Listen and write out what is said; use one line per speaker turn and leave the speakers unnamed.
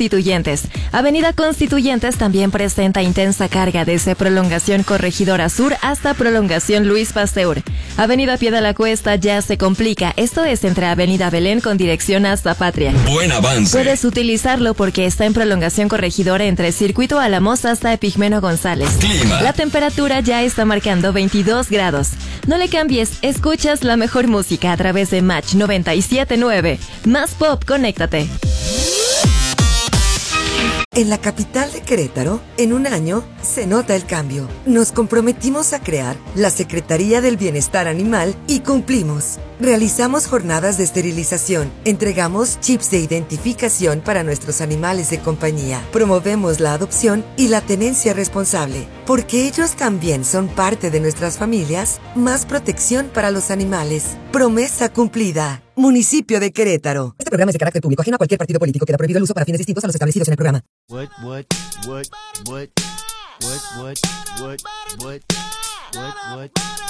Constituyentes. Avenida Constituyentes también presenta intensa carga desde Prolongación Corregidora Sur hasta Prolongación Luis Pasteur. Avenida Pie de la Cuesta ya se complica, esto es entre Avenida Belén con dirección hasta Patria.
Buen avance.
Puedes utilizarlo porque está en Prolongación Corregidora entre Circuito Álamos hasta Epigmenio González.
Clima.
La temperatura ya está marcando 22 grados. No le cambies, escuchas la mejor música a través de Match 97.9. Más pop, conéctate.
En la capital de Querétaro, en un año, se nota el cambio. Nos comprometimos a crear la Secretaría del Bienestar Animal y cumplimos. Realizamos jornadas de esterilización, entregamos chips de identificación para nuestros animales de compañía, promovemos la adopción y la tenencia responsable. Porque ellos también son parte de nuestras familias, más protección para los animales. Promesa cumplida. Municipio de Querétaro. Este programa es de carácter público, ajeno a cualquier partido político. Queda prohibido el uso para fines distintos a los establecidos en el programa.
What?